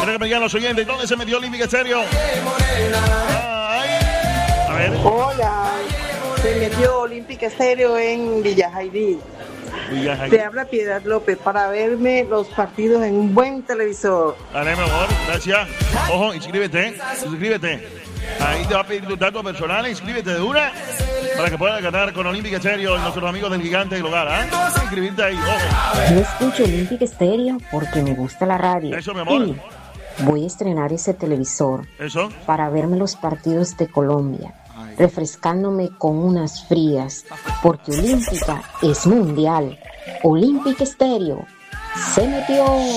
Quiero que me digan los oyentes, ¿dónde se metió Olímpica Estéreo? Ay. A ver. Hola, se metió Olímpica Estéreo en Villa Jaidí. Te habla Piedad López para verme los partidos en un buen televisor. Dale, mi amor, gracias. Ojo, inscríbete. Ahí te va a pedir tus datos personales, inscríbete de una para que puedas ganar con Olímpica Estéreo y nuestros amigos del Gigante del Hogar, ¿eh? Inscribirte ahí, ojo. Yo escucho Olímpica Estéreo porque me gusta la radio. Eso, mi amor. Y voy a estrenar ese televisor Eso. para verme los partidos de Colombia, refrescándome con unas frías, porque Olímpica es mundial. Olímpica Estéreo se metió.